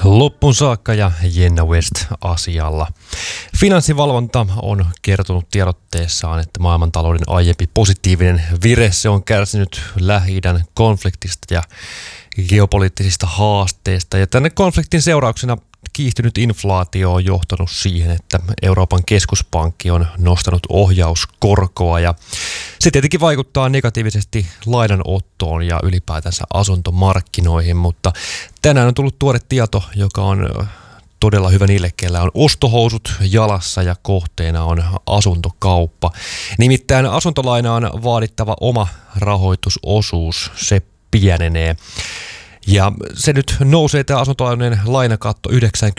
Loppuun saakka ja Jenna West asialla. Finanssivalvonta on kertonut tiedotteessaan, että maailmantalouden aiempi positiivinen vire se on kärsinyt Lähi-idän konfliktista ja geopoliittisista haasteista. Ja tänne konfliktin seurauksena kiihtynyt inflaatio on johtanut siihen, että Euroopan keskuspankki on nostanut ohjauskorkoa ja se tietenkin vaikuttaa negatiivisesti lainanottoon ja ylipäätänsä asuntomarkkinoihin, mutta tänään on tullut tuore tieto, joka on todella hyvä niille, kellä on ostohousut jalassa ja kohteena on asuntokauppa. Nimittäin asuntolainaan vaadittava oma rahoitusosuus, se pienenee. Ja se nyt nousee tämä asuntolainojen lainakatto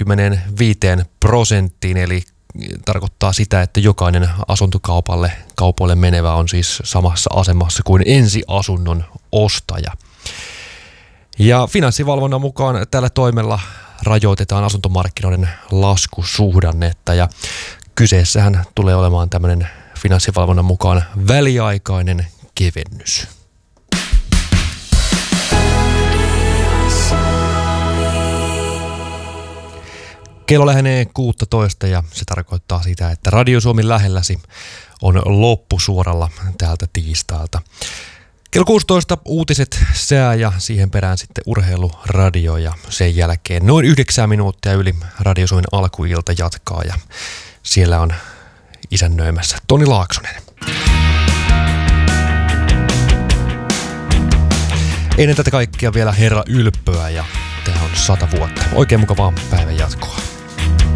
95%, eli tarkoittaa sitä, että jokainen kaupoille menevä on siis samassa asemassa kuin ensiasunnon ostaja. Ja finanssivalvonnan mukaan tällä toimella rajoitetaan asuntomarkkinoiden laskusuhdannetta ja kyseessähän tulee olemaan tämmöinen finanssivalvonnan mukaan väliaikainen kevennys. Kello lähenee 16 ja se tarkoittaa sitä, että Radio Suomi lähelläsi on loppusuoralla täältä tiistailta. Kello 16 uutiset, sää ja siihen perään sitten urheiluradio ja sen jälkeen noin 9 minuuttia yli Radio Suomen alkuilta jatkaa ja siellä on isännöimässä Toni Laaksonen. Ennen tätä kaikkea vielä Herra Ylppöä ja tämä on 100 vuotta. Oikein mukavaa päivän jatkoa.